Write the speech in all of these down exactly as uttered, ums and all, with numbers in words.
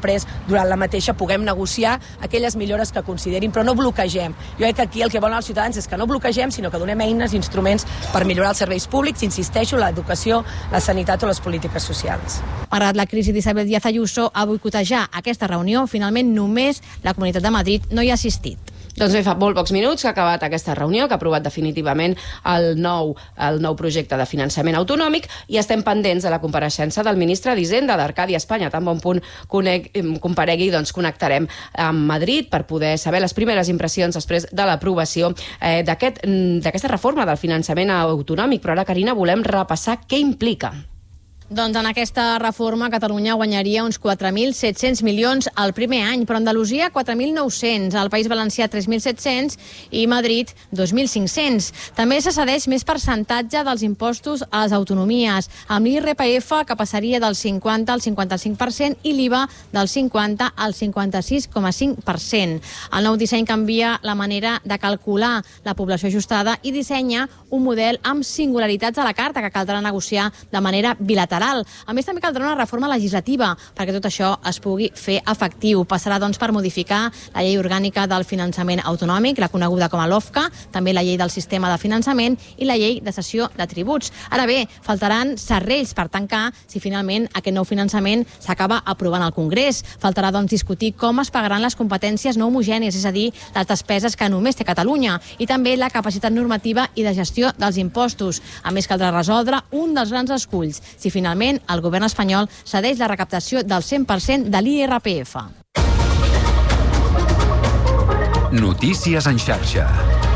després, durant la mateixa, puguem negociar aquelles millores que considerin, però no bloquegem. Jo crec que aquí el que volen els ciutadans és que no bloquegem, sinó que donem eines, instruments per millorar els serveis públics, insisteixo, l'educació, la sanitat o les polítiques socials. Malgrat la crisi d'Isabel Díaz Ayuso a boicotejar aquesta reunió, finalment només la Comunitat de Madrid no hi ha assistit. Doncs bé, fa molt pocs minuts que ha acabat aquesta reunió, que ha aprovat definitivament el nou, el nou projecte de finançament autonòmic, i estem pendents de la compareixença del ministre d'Hisenda d'Arcadi Espanya. Tan bon punt conec, comparegui, doncs connectarem amb Madrid per poder saber les primeres impressions després de l'aprovació eh, d'aquest, d'aquesta reforma del finançament autonòmic. Però ara, Carina, volem repassar què implica. Doncs en aquesta reforma Catalunya guanyaria uns quatre mil set-cents milions el primer any, però Andalusia quatre mil nou-cents, el País Valencià tres mil set-cents i Madrid dos mil cinc-cents. També se cedeix més percentatge dels impostos a les autonomies, amb l'I R P F que passaria del cinquanta al cinquanta-cinc per cent i l'I V A del cinquanta al cinquanta-sis coma cinc per cent. El nou disseny canvia la manera de calcular la població ajustada i dissenya un model amb singularitats a la carta que caldrà negociar de manera bilateral. A més, també caldrà una reforma legislativa perquè tot això es pugui fer efectiu. Passarà, doncs, per modificar la llei orgànica del finançament autonòmic, la coneguda com a LOFCA, també la llei del sistema de finançament i la llei de cessió de tributs. Ara bé, faltaran serrells per tancar si finalment aquest nou finançament s'acaba aprovant al Congrés. Faltarà, doncs, discutir com es pagaran les competències no homogènies, és a dir, les despeses que només té Catalunya, i també la capacitat normativa i de gestió dels impostos. A més, caldrà resoldre un dels grans esculls, si finalment el govern espanyol cedeix la recaptació del cent per cent de l'I R P F. Notícies en xarxa.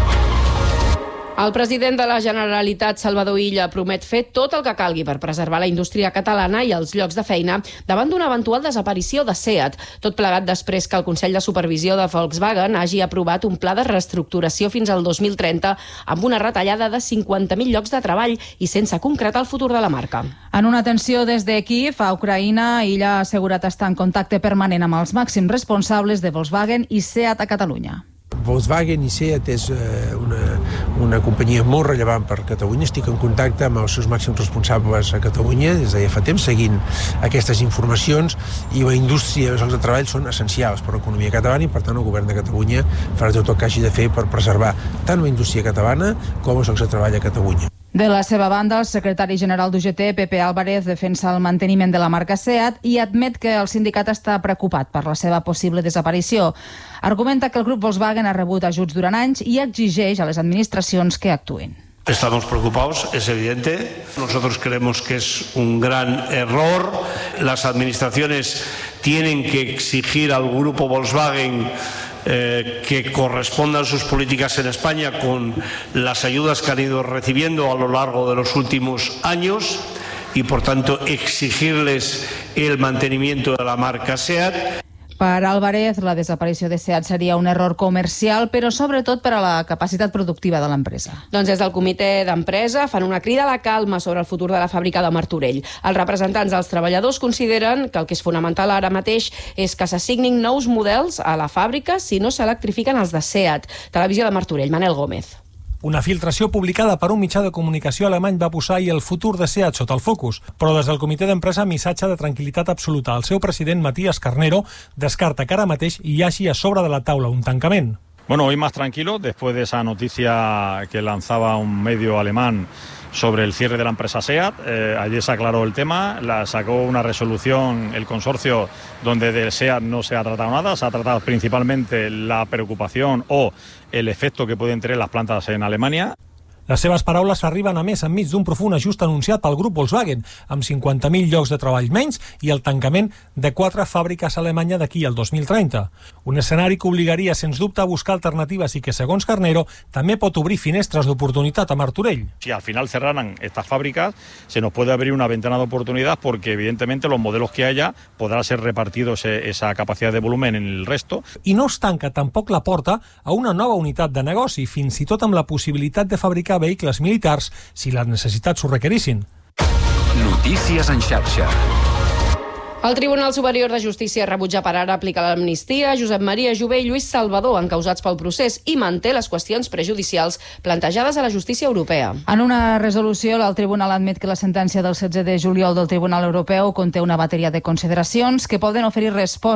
El president de la Generalitat, Salvador Illa, promet fer tot el que calgui per preservar la indústria catalana i els llocs de feina davant d'una eventual desaparició de SEAT. Tot plegat després que el Consell de Supervisió de Volkswagen hagi aprovat un pla de reestructuració fins al dos mil trenta amb una retallada de cinquanta mil llocs de treball i sense concretar el futur de la marca. En una atenció des de Kíev a Ucraïna, Illa ha assegurat estar en contacte permanent amb els màxims responsables de Volkswagen i SEAT a Catalunya. Volkswagen i SEAT és una, una companyia molt rellevant per Catalunya. Estic en contacte amb els seus màxims responsables a Catalunya des de ja fa temps, seguint aquestes informacions, i la indústria i els llocs de treball són essencials per l'economia catalana i, per tant, el govern de Catalunya farà tot el que hagi de fer per preservar tant la indústria catalana com els llocs de treball a Catalunya. De la seva banda, el secretari general d'U G T, Pepe Álvarez, defensa el manteniment de la marca SEAT i admet que el sindicat està preocupat per la seva possible desaparició. Argumenta que el grup Volkswagen ha rebut ajuts durant anys i exigeix a les administracions que actuen. Estamos preocupados, es evidente. Nosotros creemos que es un gran error. Las administraciones tienen que exigir al grupo Volkswagen Eh, que correspondan sus políticas en España con las ayudas que han ido recibiendo a lo largo de los últimos años y, por tanto, exigirles el mantenimiento de la marca SEAT. Per Álvarez, la desaparició de SEAT seria un error comercial, però sobretot per a la capacitat productiva de l'empresa. Doncs des del comitè d'empresa fan una crida a la calma sobre el futur de la fàbrica de Martorell. Els representants dels treballadors consideren que el que és fonamental ara mateix és que s'assignin nous models a la fàbrica si no s'electrifiquen els de SEAT. Televisió de Martorell, Manel Gómez. Una filtració publicada per un mitjà de comunicació alemany va posar ahir el futur de SEAT sota el focus, però des del comitè d'empresa missatge de tranquil·litat absoluta. El seu president, Matías Carnero, descarta que ara mateix hi hagi a sobre de la taula un tancament. Bueno, hoy más tranquilo, después de esa noticia que lanzaba un medio alemán sobre el cierre de la empresa SEAT. Eh, ayer se aclaró el tema, la sacó una resolución el consorcio donde del SEAT no se ha tratado nada, se ha tratado principalmente la preocupación o el efecto que pueden tener las plantas en Alemania. Les seves paraules arriben a més enmig d'un profund ajust anunciat pel grup Volkswagen, amb cinquanta mil llocs de treball menys i el tancament de quatre fàbriques a Alemanya d'aquí al dos mil trenta. Un escenari que obligaria, sens dubte, a buscar alternatives i que, segons Carnero, també pot obrir finestres d'oportunitat a Martorell. Si al final cerraran estas fábricas, se nos puede abrir una ventana de oportunidad porque, evidentemente, los modelos que haya podrá ser repartido ese, esa capacidad de volumen en el resto. I no es tanca tampoc la porta a una nova unitat de negoci, fins i tot amb la possibilitat de fabricar vehicles militars si les necessitats ho requerissin. Notícies en xarxa. El Tribunal Superior de Justícia rebutja per ara aplicar l'amnistia a Josep Maria Jové i Lluís Salvador, encausats pel procés, i manté les qüestions prejudicials plantejades a la justícia europea. En una resolució, el Tribunal admet que la sentència del setze de juliol del Tribunal Europeu conté una bateria de consideracions que poden oferir resposta